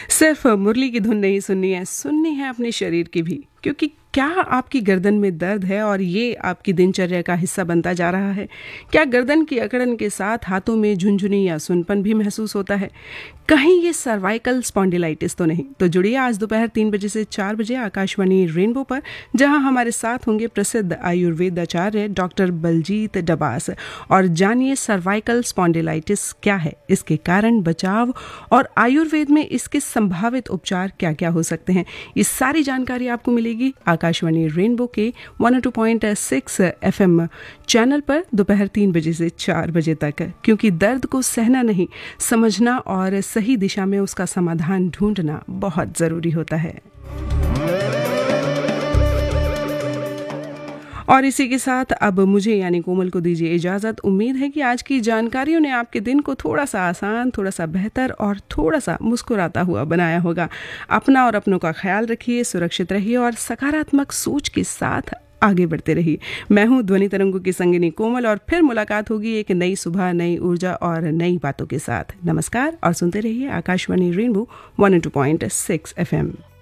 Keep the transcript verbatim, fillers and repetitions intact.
सिर्फ मुरली की धुन नहीं सुननी है, सुननी है अपने शरीर की भी, क्योंकि क्या आपकी गर्दन में दर्द है और ये आपकी दिनचर्या का हिस्सा बनता जा रहा है? क्या गर्दन की अकड़न के साथ हाथों में झुंझुनी या सुनपन भी महसूस होता है? कहीं ये सर्वाइकल स्पॉन्डिलाइटिस तो नहीं? तो जुड़िए आज दोपहर तीन बजे से चार बजे आकाशवाणी रेनबो पर, जहां हमारे साथ होंगे प्रसिद्ध आयुर्वेद आचार्य डॉक्टर बलजीत डबास, और जानिए सर्वाइकल स्पॉन्डिलाइटिस क्या है, इसके कारण, बचाव और आयुर्वेद में इसके संभावित उपचार क्या क्या हो सकते हैं। ये सारी जानकारी आपको मिलेगी आकाशवाणी रेनबो के एक सौ दो पॉइंट छह एफएम चैनल पर दोपहर तीन बजे से चार बजे तक, क्योंकि दर्द को सहना नहीं, समझना और सही दिशा में उसका समाधान ढूंढना बहुत जरूरी होता है। और इसी के साथ अब मुझे यानी कोमल को दीजिए इजाज़त। उम्मीद है कि आज की जानकारियों ने आपके दिन को थोड़ा सा आसान, थोड़ा सा बेहतर और थोड़ा सा मुस्कुराता हुआ बनाया होगा। अपना और अपनों का ख्याल रखिए, सुरक्षित रहिए और सकारात्मक सोच के साथ आगे बढ़ते रहिए। मैं हूँ ध्वनि तरंगों की संगिनी कोमल, और फिर मुलाकात होगी एक नई सुबह, नई ऊर्जा और नई बातों के साथ। नमस्कार और सुनते रहिए आकाशवाणी रेनबो एक सौ दो पॉइंट छह एफएम।